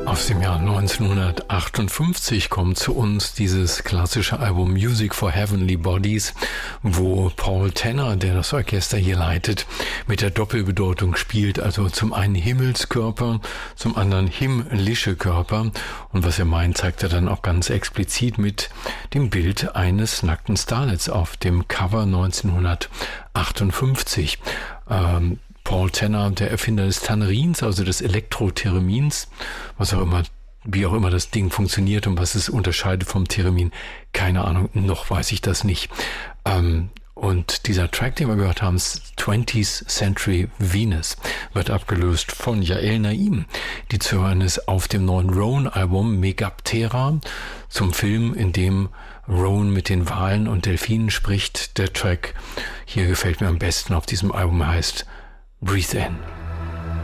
Aus dem Jahr 1958 kommt zu uns dieses klassische Album Music for Heavenly Bodies, wo Paul Tanner, der das Orchester hier leitet, mit der Doppelbedeutung spielt, also zum einen Himmelskörper, zum anderen himmlische Körper. Und was er meint, zeigt er dann auch ganz explizit mit dem Bild eines nackten Starlets auf dem Cover 1958. Paul Tanner, der Erfinder des Tannerins, also des Elektrotheremins, wie auch immer das Ding funktioniert und was es unterscheidet vom Theremin, keine Ahnung, noch weiß ich das nicht. Und dieser Track, den wir gehört haben, 20th Century Venus, wird abgelöst von Yael Naim, die zu hören ist auf dem neuen Roan-Album Megaptera, zum Film, in dem Roan mit den Walen und Delfinen spricht. Der Track hier gefällt mir am besten auf diesem Album, heißt Breathe In.